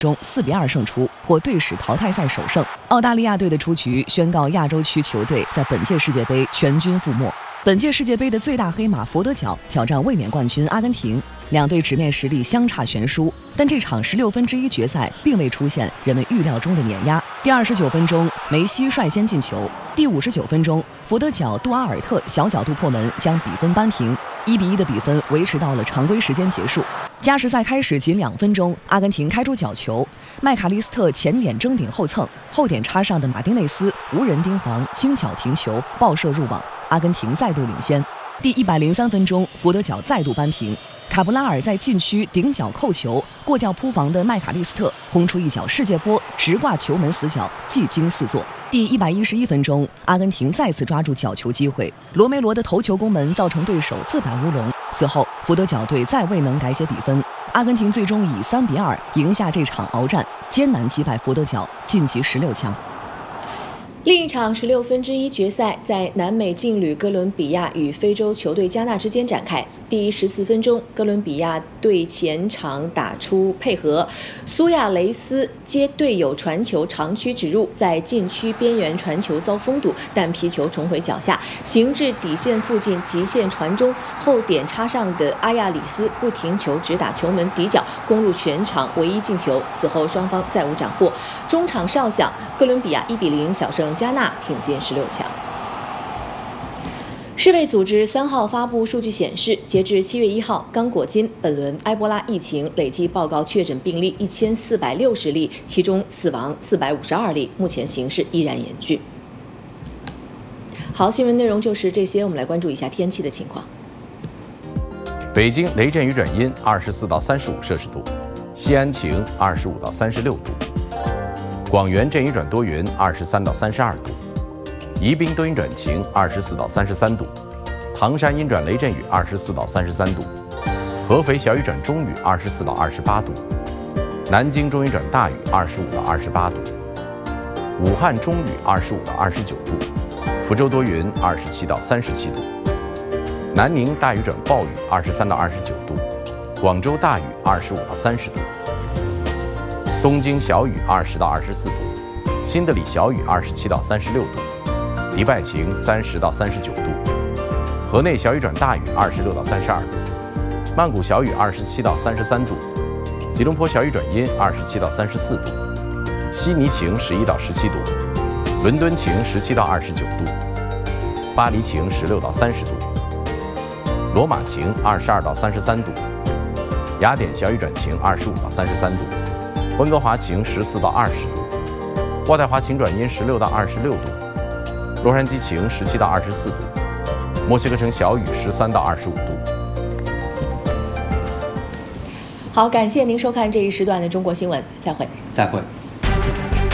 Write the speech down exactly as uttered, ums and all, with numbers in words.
中四比二胜出，获队史淘汰赛首胜。澳大利亚队的出局宣告亚洲区球队在本届世界杯全军覆没。本届世界杯的最大黑马佛得角挑战卫冕冠军阿根廷，两队直面实力相差悬殊，但这场十六分之一决赛并未出现人们预料中的碾压。第二十九分钟，梅西率先进球；第五十九分钟，佛得角杜阿尔特小角度破门，将比分扳平。一比一的比分维持到了常规时间结束。加时赛开始仅两分钟，阿根廷开出角球，麦卡利斯特前点争顶后蹭，后点插上的马丁内斯无人盯防，轻巧停球，爆射入网，阿根廷再度领先。第一百零三分钟，佛得角再度扳平。卡布拉尔在禁区顶角扣球，过掉扑防的麦卡利斯特轰出一脚世界波，直挂球门死角，技惊四座。第一百一十一分钟，阿根廷再次抓住角球机会，罗梅罗的头球攻门造成对手自摆乌龙。此后，佛得角队再未能改写比分，阿根廷最终以三比二赢下这场鏖战，艰难击败佛得角，晋级十六强。 另一场十六分之一决赛在南美劲旅哥伦比亚与非洲球队加纳之间展开。第十四分钟，哥伦比亚队前场打出配合，苏亚雷斯接队友传球长驱直入，在禁区边缘传球遭封堵，但皮球重回脚下，行至底线附近极限传中，后点插上的阿亚里斯不停球直打球门底角，攻入全场唯一进球。此后双方再无斩获。中场哨响，哥伦比亚一比零小胜加纳，挺进十六强。世卫组织三号发布数据显示，截至七月一号，刚果金本轮埃博拉疫情累计报告确诊病例一千四百六十例，其中死亡四百五十二例，目前形势依然严峻。好，新闻内容就是这些，我们来关注一下天气的情况。 北京雷阵雨转阴，二十四到三十五摄氏度；西安晴，二十五到三十六度；广元阵雨转多云，二十三到三十二度；宜宾多云转晴，二十四到三十三度；唐山阴转雷阵雨，二十四到三十三度；合肥小雨转中雨，二十四到二十八度；南京中雨转大雨，二十五到二十八度；武汉中雨，二十五到二十九度；福州多云，二十七到三十七度；南宁大雨转暴雨，二十三到二十九度；广州大雨，二十五到三十度；东京小雨，二十到二十四度；新德里小雨，二十七到三十六度；迪拜晴，三十到三十九度；河内小雨转大雨，二十六到三十二度；曼谷小雨，二十七到三十三度；吉隆坡小雨转阴，二十七到三十四度；悉尼晴，十一到十七度；伦敦晴，十七到二十九度；巴黎晴，十六到三十度；罗马晴，二十二到三十三度；雅典小雨转晴，二十五到三十三度；温哥华晴，十四到二十度；渥太华晴转阴，十六到二十六度；洛杉矶晴，十七到二十四度；墨西哥城小雨，十三到二十五度。 好，感谢您收看这一时段的中国新闻，再会。 再会。